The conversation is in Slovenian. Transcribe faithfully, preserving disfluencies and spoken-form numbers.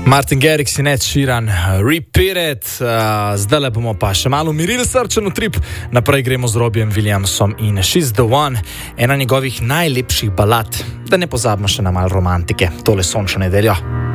Martin Garrix in Ed Sheeran, Repeat It. Uh, zdaj bomo pa še malo umirili srčen utrip. Naprej gremo z Robbiejem Williamsom in She's the One, ena njegovih najlepših balad. Da ne pozabimo še na malo romantike, tole sončno nedeljo.